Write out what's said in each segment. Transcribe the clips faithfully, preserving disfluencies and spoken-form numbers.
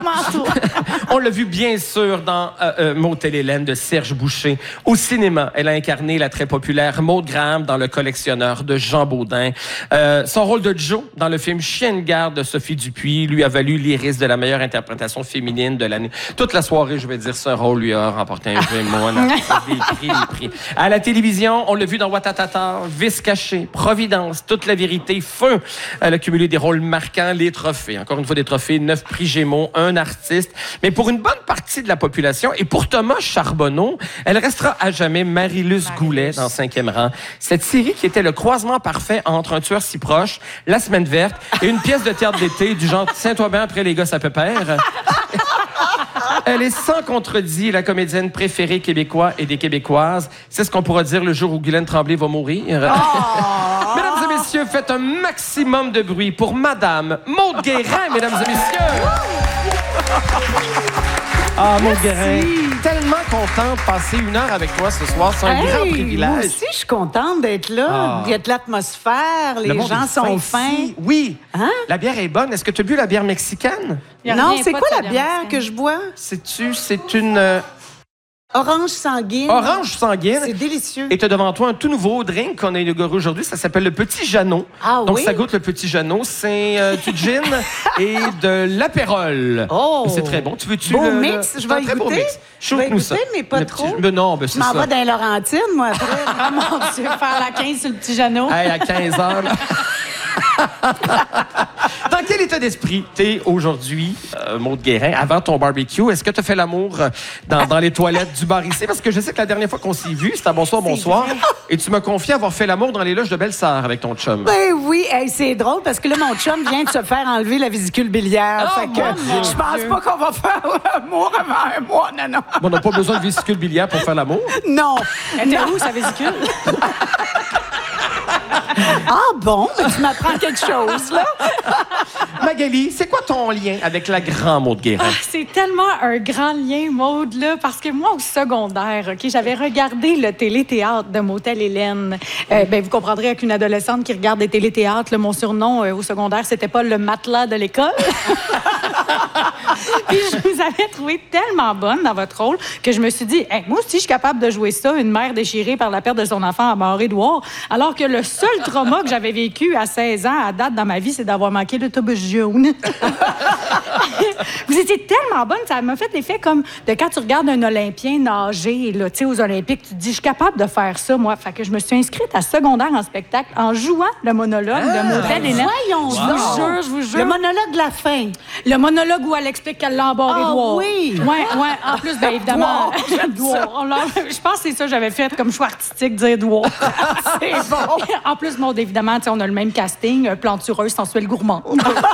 On l'a vu bien sûr dans euh, euh, Motel Hélène de Serge Boucher. Au cinéma, elle a incarné la très populaire Maude Graham dans Le Collectionneur de Jean Baudin. Euh, son rôle de Jo dans le film Chien de garde de Sophie Dupuis lui a valu l'Iris de la meilleure interprétation féminine de l'année. Toute la soirée, je vais dire, ce rôle lui a remporté un prix. Moi, des prix, des prix. À la télévision, on l'a vu dans Watatata, Vice caché, Providence, Toute la vérité, Feu. Elle a cumulé des rôles marquants, les trophées. Encore une fois, des trophées, neuf prix Gémeaux, un artiste. Mais pour une bonne partie de la population, et pour Thomas Charbonneau, elle restera à jamais Marie-Luce Goulet dans Cinquième rang. Cette série qui était le croisement parfait entre Un tueur si proche, La semaine verte et une pièce de théâtre d'été du genre Tiens-toi bien après les gosses à pépère. Elle est sans contredit la comédienne préférée québécois et des Québécoises. C'est ce qu'on pourra dire le jour où Guylaine Tremblay va mourir. Oh! Mesdames et messieurs, faites un maximum de bruit pour Madame Maude Guérin, mesdames et messieurs. Ah, Maude Guérin, tellement content de passer une heure avec toi ce soir. C'est un hey, grand privilège. Moi aussi, je suis contente d'être là. Ah. Il y a de l'atmosphère, les Le gens sont fins. Oui. Hein? La bière est bonne. Est-ce que tu as bu la bière mexicaine? Non, c'est quoi la bière mexicaine que je bois? Sais-tu, c'est une... Euh... Orange sanguine. Orange sanguine. C'est délicieux. Et tu as devant toi un tout nouveau drink qu'on a inauguré aujourd'hui. Ça s'appelle le Petit Jeannot. Ah Donc, oui? ça goûte le Petit Jeannot. C'est euh, du gin et de l'apérole. Oh! C'est très bon. Tu veux-tu... Beau le, mix. Je vais un très beau écouter. mix. Je vais écouter, ça. mais pas le trop. Petit... Mais non, ben c'est ça. Je ça. m'en vais dans les Laurentides, moi, après. Oh mon Dieu, faire la quinze sur le Petit Jeannot. Hey, à quinze heures. Dans quel état d'esprit t'es aujourd'hui, euh, Maude Guérin, avant ton barbecue? Est-ce que tu as fait l'amour dans, dans les toilettes du bar ici? Parce que je sais que la dernière fois qu'on s'est vu, c'était à Bonsoir, Bonsoir. Vrai. Et tu m'as confié avoir fait l'amour dans les loges de Belle-Sœur avec ton chum. Ben oui, hey, c'est drôle parce que là, mon chum vient de se faire enlever la vésicule biliaire. Oh, fait que je pense pas qu'on va faire l'amour avant un mois, non, non. Bon, on n'a pas besoin de vésicule biliaire pour faire l'amour? Non. Elle était où, sa vésicule? Ah bon? Tu m'apprends quelque chose, là? Magali, c'est quoi ton lien avec la grande Maude Guérin? Ah, c'est tellement un grand lien, Maude, là, parce que moi, au secondaire, OK, j'avais regardé le téléthéâtre de Motel Hélène. Euh, ben, vous comprendrez, avec une adolescente qui regarde des téléthéâtres, là, mon surnom euh, au secondaire, c'était pas le matelas de l'école. Puis je vous avais trouvé tellement bonne dans votre rôle que je me suis dit, hey, moi aussi, je suis capable de jouer ça, une mère déchirée par la perte de son enfant à Mort-Édouard, alors que le seul trauma que j'avais vécu à seize ans, à date dans ma vie, c'est d'avoir manqué l'autobus jaune. Vous étiez tellement bonne, ça m'a fait l'effet comme de quand tu regardes un Olympien nager là, aux Olympiques, tu te dis, je suis capable de faire ça, moi. Fait que je me suis inscrite à secondaire en spectacle en jouant le monologue ah, de Motel Hélène. Voyons Je donc. vous jure, je vous jure. Le monologue de la fin. Le monologue où elle explique qu'elle l'a embarré Ah, Édouard. oui. Ouais, ouais. En plus, bien évidemment. Édouard. On l'a- Je pense que c'est ça que j'avais fait comme choix artistique, dire Édouard. C'est bon. En plus, Maude, évidemment, tu sais, on a le même casting, euh, plantureuse, sensuelle, gourmande.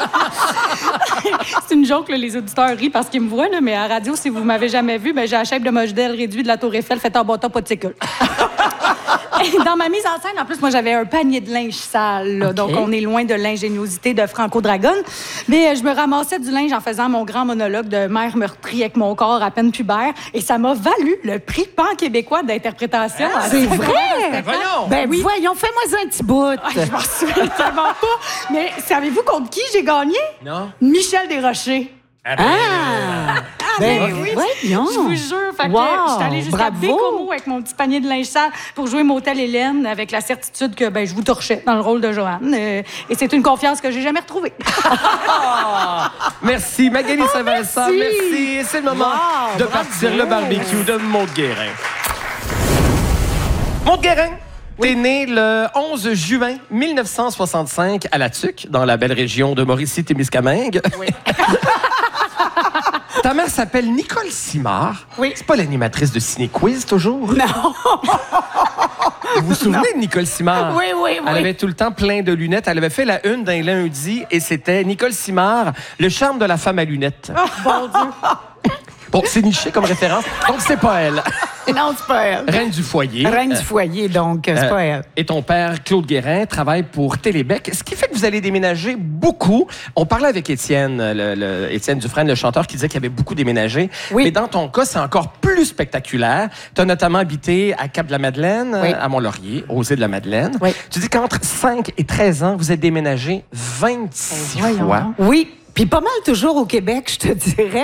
C'est une joke, là, les auditeurs rient parce qu'ils me voient, là, mais à la radio, si vous m'avez jamais vu, ben, j'ai la shape de modèle réduit de la Tour Eiffel faite en bâton pas de sécule. Dans ma mise en scène, en plus, moi, j'avais un panier de linge sale. Là, okay. Donc, on est loin de l'ingéniosité de Franco Dragon. Mais euh, je me ramassais du linge en faisant mon grand monologue de mère meurtrie avec mon corps à peine pubère. Et ça m'a valu le prix pan-québécois d'interprétation. Ah, c'est vrai? Ben voyons! Ben oui. Voyons, fais-moi un petit bout. Ah, je m'en souviens tellement pas. Mais savez-vous contre qui j'ai gagné? Non. Michel Desrochers. Ah! Ben, Ah! Ben, Ben oui. voyons. Je vous jure, fait que Wow, je suis allée jusqu'à bravo. Bécomo avec mon petit panier de linge sale pour jouer Motel Hélène avec la certitude que ben, je vous torchais dans le rôle de Joanne. Euh, et c'est une confiance que j'ai jamais retrouvée. Ah! Merci, Magali Oh, Saint-Vincent. merci. Merci. C'est le moment Wow, de bravo. partir le barbecue de Maude Guérin. Maude Guérin, t'es née le onze juin mille neuf cent soixante-cinq à La Tuque, dans la belle région de Mauricie-Témiscamingue. Oui. Ta mère s'appelle Nicole Simard. Oui. C'est pas l'animatrice de Ciné Quiz, toujours? Non. Vous vous souvenez de Nicole Simard? Oui, oui, oui. Elle avait tout le temps plein de lunettes. Elle avait fait la une d'un lundi et c'était Nicole Simard, le charme de la femme à lunettes. Bon Dieu. Bon, c'est niché comme référence, donc c'est pas elle. Non, c'est pas elle. Reine du foyer. Reine du foyer, donc, c'est Euh, pas elle. Et ton père, Claude Guérin, travaille pour Télébec, ce qui fait que vous allez déménager beaucoup. On parlait avec Étienne, le, le- Étienne Dufresne, le chanteur, qui disait qu'il y avait beaucoup déménagé. Oui. Mais dans ton cas, c'est encore plus spectaculaire. Tu as notamment habité à Cap-de-la-Madeleine, Oui. à Mont-Laurier, aux Îles-de-la-Madeleine. Oui. Tu dis qu'entre cinq et treize ans, vous êtes déménagé vingt-six Voyons fois. donc. Oui, puis pas mal toujours au Québec, je te dirais.